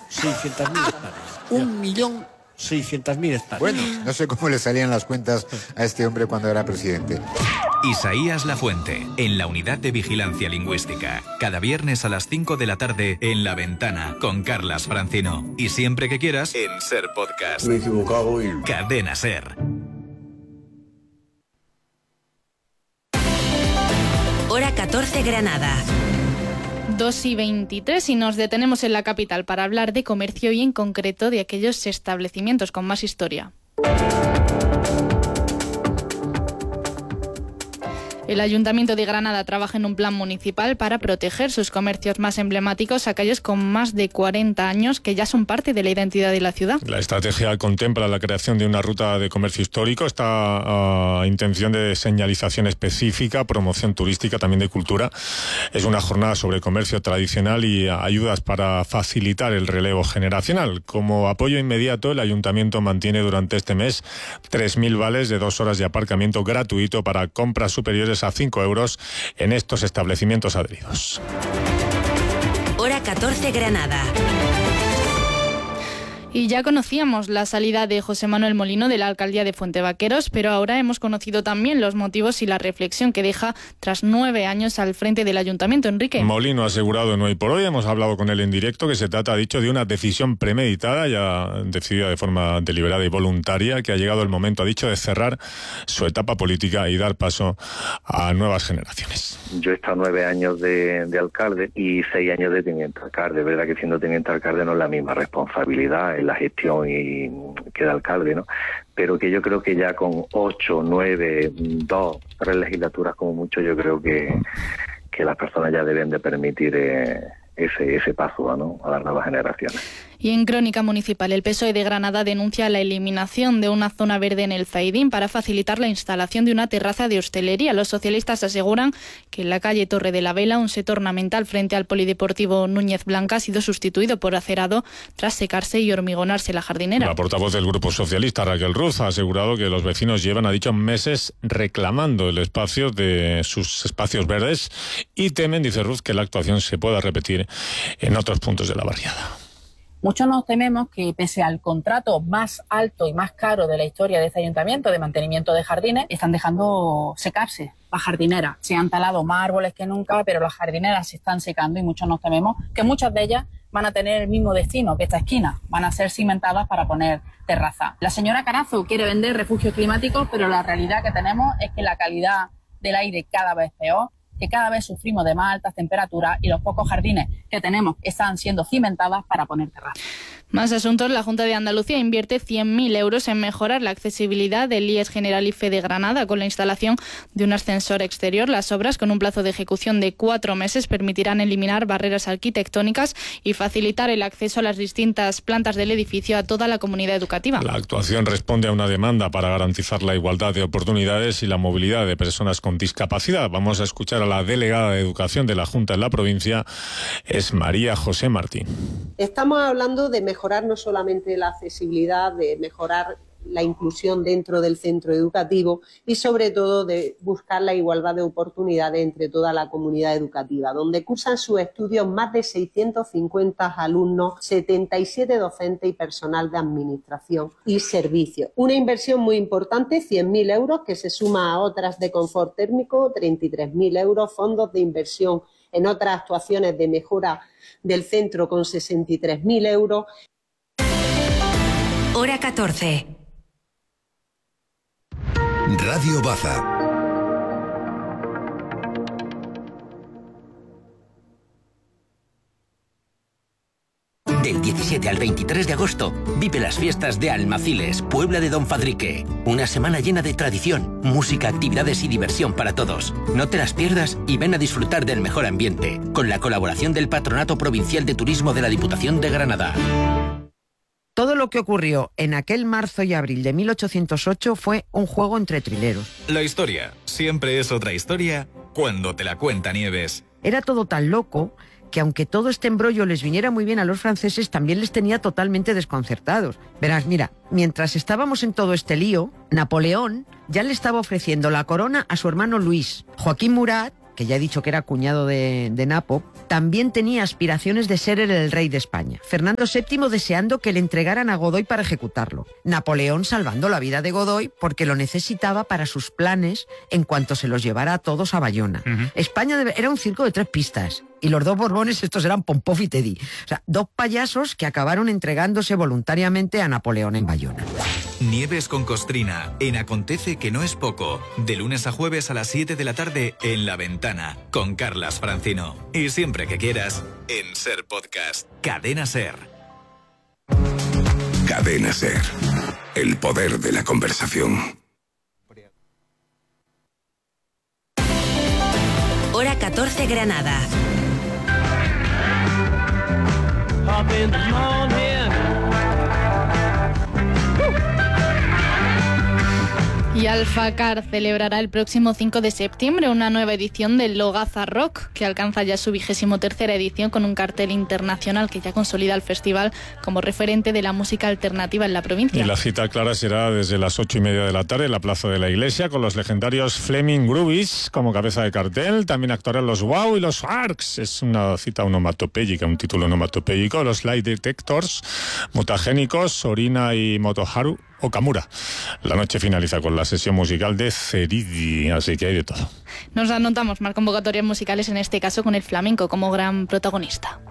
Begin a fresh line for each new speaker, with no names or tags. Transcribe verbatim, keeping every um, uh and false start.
seiscientas mil hectáreas. Un millón seiscientas mil hectáreas.
Bueno, no sé cómo le salían las cuentas a este hombre cuando era presidente.
Isaías Lafuente, en la Unidad de Vigilancia Lingüística. Cada viernes a las cinco de la tarde en La Ventana, con Carlas Francino. Y siempre que quieras, en Ser Podcast.
Me he equivocado y...
Cadena Ser.
Hora catorce, Granada.
dos y veintitrés y nos detenemos en la capital para hablar de comercio y en concreto de aquellos establecimientos con más historia. El Ayuntamiento de Granada trabaja en un plan municipal para proteger sus comercios más emblemáticos, aquellos con más de cuarenta años que ya son parte de la identidad de la ciudad.
La estrategia contempla la creación de una ruta de comercio histórico, esta uh, intención de señalización específica, promoción turística, también de cultura. Es una jornada sobre comercio tradicional y ayudas para facilitar el relevo generacional. Como apoyo inmediato, el Ayuntamiento mantiene durante este mes tres mil vales de dos horas de aparcamiento gratuito para compras superiores a cinco euros en estos establecimientos adheridos.
Hora catorce, Granada.
Y ya conocíamos la salida de José Manuel Molino de la alcaldía de Fuentevaqueros, pero ahora hemos conocido también los motivos y la reflexión que deja tras nueve años al frente del ayuntamiento. Enrique.
Molino ha asegurado en Hoy por Hoy, hemos hablado con él en directo, que se trata, ha dicho, de una decisión premeditada, ya decidida de forma deliberada y voluntaria, que ha llegado el momento, ha dicho, de cerrar su etapa política y dar paso a nuevas generaciones.
Yo he estado nueve años de, de alcalde y seis años de teniente alcalde. Es verdad que siendo teniente alcalde no es la misma responsabilidad en la gestión y que de alcalde, ¿no? Pero que yo creo que ya con ocho, nueve, dos, tres legislaturas como mucho, yo creo que, que las personas ya deben de permitir eh, ese, ese paso, ¿no?, a las nuevas generaciones.
Y en Crónica Municipal, el P S O E de Granada denuncia la eliminación de una zona verde en el Zaidín para facilitar la instalación de una terraza de hostelería. Los socialistas aseguran que en la calle Torre de la Vela, un seto ornamental frente al Polideportivo Núñez Blanca ha sido sustituido por acerado tras secarse y hormigonarse la jardinera.
La portavoz del Grupo Socialista, Raquel Ruz, ha asegurado que los vecinos llevan, ha dicho, meses reclamando el espacio de sus espacios verdes y temen, dice Ruz, que la actuación se pueda repetir en otros puntos de la barriada.
Muchos nos tememos que, pese al contrato más alto y más caro de la historia de este ayuntamiento de mantenimiento de jardines, están dejando secarse las jardineras. Se han talado más árboles que nunca, pero las jardineras se están secando y muchos nos tememos que muchas de ellas van a tener el mismo destino que esta esquina, van a ser cimentadas para poner terraza. La señora Carazo quiere vender refugios climáticos, pero la realidad que tenemos es que la calidad del aire cada vez es peor, que cada vez sufrimos de más altas temperaturas y los pocos jardines que tenemos están siendo cimentadas para poner terraza.
Más asuntos. La Junta de Andalucía invierte cien mil euros en mejorar la accesibilidad del I E S Generalife de Granada con la instalación de un ascensor exterior. Las obras, con un plazo de ejecución de cuatro meses, permitirán eliminar barreras arquitectónicas y facilitar el acceso a las distintas plantas del edificio a toda la comunidad educativa.
La actuación responde a una demanda para garantizar la igualdad de oportunidades y la movilidad de personas con discapacidad. Vamos a escuchar a la delegada de Educación de la Junta en la provincia, es María José Martín.
Estamos hablando de mejorar no solamente la accesibilidad, de mejorar la inclusión dentro del centro educativo y sobre todo de buscar la igualdad de oportunidades entre toda la comunidad educativa, donde cursan sus estudios más de seiscientos cincuenta alumnos, setenta y siete docentes y personal de administración y servicios. Una inversión muy importante, cien mil euros, que se suma a otras de confort térmico, treinta y tres mil euros, fondos de inversión en otras actuaciones de mejora del centro con sesenta y tres mil euros.
Hora catorce.
Radio Baza.
Del diecisiete al veintitrés de agosto, vive las fiestas de Almaciles, Puebla de Don Fadrique. Una semana llena de tradición, música, actividades y diversión para todos. No te las pierdas y ven a disfrutar del mejor ambiente, con la colaboración del Patronato Provincial de Turismo de la Diputación de Granada.
Todo lo que ocurrió en aquel marzo y abril de mil ochocientos ocho fue un juego entre trileros.
La historia siempre es otra historia cuando te la cuenta Nieves.
Era todo tan loco que aunque todo este embrollo les viniera muy bien a los franceses, también les tenía totalmente desconcertados. Verás, mira, mientras estábamos en todo este lío, Napoleón ya le estaba ofreciendo la corona a su hermano Luis. Joaquín Murat, que ya he dicho que era cuñado de, de Napo, también tenía aspiraciones de ser el rey de España. Fernando séptimo deseando que le entregaran a Godoy para ejecutarlo. Napoleón salvando la vida de Godoy porque lo necesitaba para sus planes en cuanto se los llevara a todos a Bayona. Uh-huh. España era un circo de tres pistas. Y los dos Borbones, estos eran Pompov y Teddy. O sea, dos payasos que acabaron entregándose voluntariamente a Napoleón en Bayona.
Nieves con Costrina, en Acontece que no es poco. De lunes a jueves a las siete de la tarde en La Ventana, con Carlas Francino. Y siempre que quieras, en Ser Podcast. Cadena Ser.
Cadena Ser. El poder de la conversación.
Hora catorce Granada.
Y Alfacar celebrará el próximo cinco de septiembre una nueva edición del Logaza Rock, que alcanza ya su vigésimo tercera edición con un cartel internacional que ya consolida el festival como referente de la música alternativa en la provincia.
Y la cita clara será desde las ocho y media de la tarde en la Plaza de la Iglesia, con los legendarios Fleming Groovies como cabeza de cartel. También actuarán los Wow y los Arcs. Es una cita onomatopéyica, un título onomatopéyico. Los Light Detectors, Mutagénicos, Orina y Motoharu Okamura. La noche finaliza con la sesión musical de Ceridi, así que hay de todo.
Nos anotamos más convocatorias musicales, en este caso con el flamenco como gran protagonista.